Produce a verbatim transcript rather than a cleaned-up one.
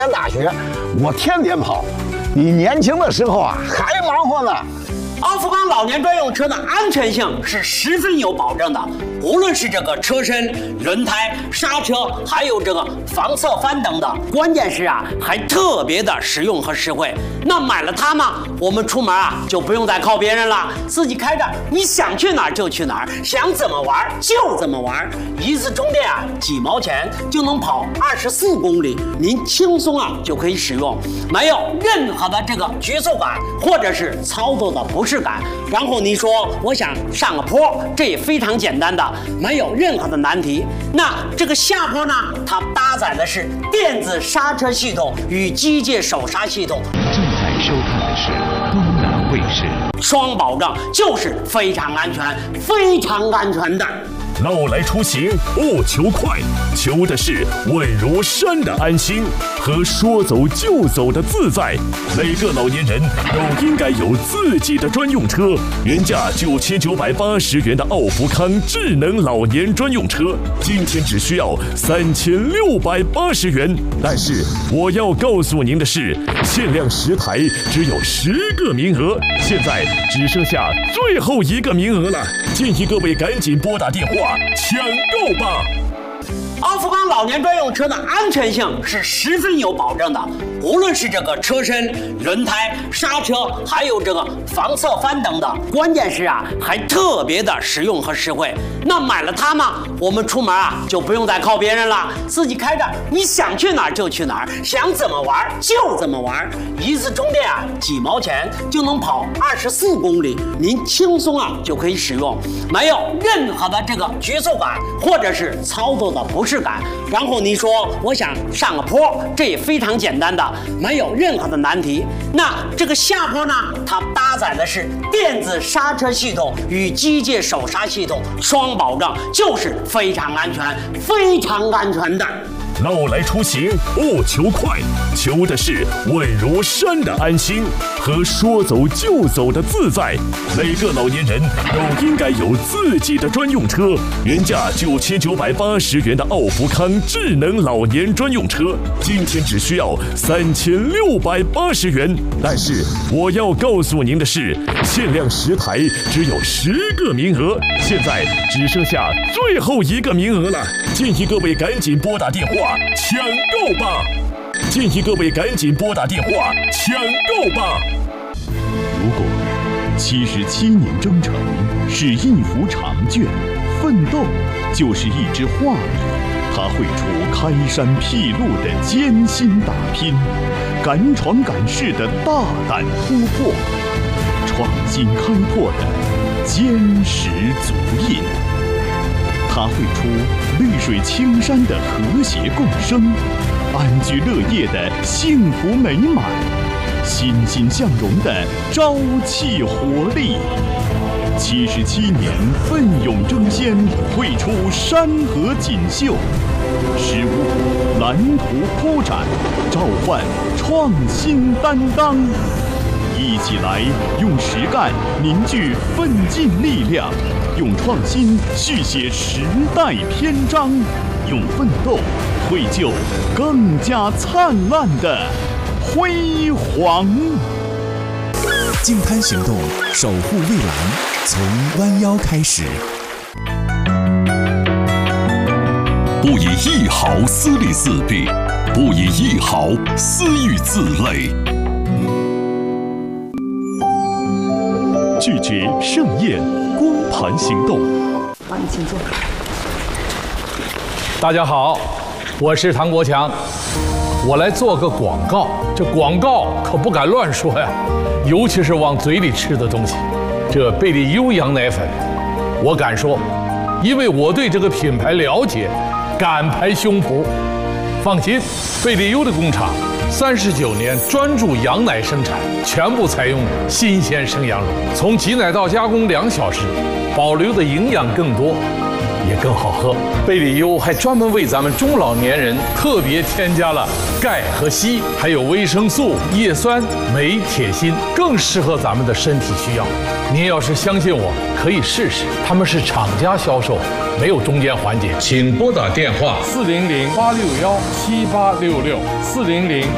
大学，我天天跑。你年轻的时候啊，还忙活呢。 奥富康老年专用车的安全性是十分有保证的，无论是这个车身、轮胎、刹车，还有这个防侧翻等等，关键是啊，还特别的实用和实惠。那买了它呢，我们出门啊就不用再靠别人了，自己开着，你想去哪儿就去哪儿，想怎么玩就怎么玩。一次充电啊，几毛钱就能跑二十四公里，您轻松啊就可以使用，没有任何的这个局促感或者是操作的不适感。然后你说我想上个坡，这也非常简单的，没有任何的难题。那这个下坡呢，它搭载的是电子刹车系统与机械手刹系统。 正在收看的是东南卫视， 双保证，就是非常安全，非常安全的。 老来出行不求快，求的是稳如山的安心和说走就走的自在。每个老年人都应该有自己的专用车，原价九千九百八十元的奥福康智能老年专用车，今天只需要三千六百八十元。但是我要告诉您的是，限量十台，只有十个名额，现在只剩下最后一个名额了，建议各位赶紧拨打电话抢购吧！ 奥富康老年专用车的安全性是十分有保证的，无论是这个车身、轮胎、刹车，还有这个防侧翻等等，关键是啊，还特别的实用和实惠。那买了它呢，我们出门啊就不用再靠别人了，自己开着，你想去哪儿就去哪儿，想怎么玩就怎么玩。一次充电啊，几毛钱就能跑二十四公里，您轻松啊就可以使用，没有任何的这个局促感或者是操作的不适感。然后你说我想上个坡，这也非常简单的，没有任何的难题。那这个下坡呢，它搭载的是电子刹车系统与机械手刹系统，双保证，就是非常安全，非常安全的。 老来出行不求快，求的是稳如山的安心和说走就走的自在。每个老年人都应该有自己的专用车，原价九千九百八十元的奥福康智能老年专用车，今天只需要三千六百八十元。但是我要告诉您的是，限量十台，只有十个名额，现在只剩下最后一个名额了，建议各位赶紧拨打电话抢购吧！建议各位赶紧拨打电话抢购吧！ 如果七十七年征程是一幅长卷，奋斗就是一支画笔，它绘出开山辟路的艰辛打拼，敢闯敢试的大胆突破，创新开拓的坚实足印。它绘出绿水青山的和谐共生，安居乐业的幸福美满，欣欣向荣的朝气活力。七十七年奋勇争先，绘出山河锦绣，十五股蓝图铺展，召唤创新担当。一起来用实干凝聚奋进力量，用创新续写时代篇章，用奋斗绘就更加灿烂的辉煌。 净滩行动，守护蔚蓝，从弯腰开始。 不以一毫私利自弊，不以一毫私欲自累。 拒绝盛宴，光盘行动。 好，你请坐。 大家好，我是唐国强，我来做个广告。这广告可不敢乱说呀，尤其是往嘴里吃的东西。这贝利优羊奶粉，我敢说，因为我对这个品牌了解，敢拍胸脯。放心，贝利优的工厂三十九年专注羊奶生产，全部采用新鲜生羊乳，从挤奶到加工两小时，保留的营养更多，也更好喝。贝利优还专门为咱们中老年人特别添加了钙和硒，还有维生素、叶酸、镁、铁、锌，更适合咱们的身体需要。您要是相信我，可以试试。他们是厂家销售，没有中间环节。请拨打电话四零零八六幺七八六六四零零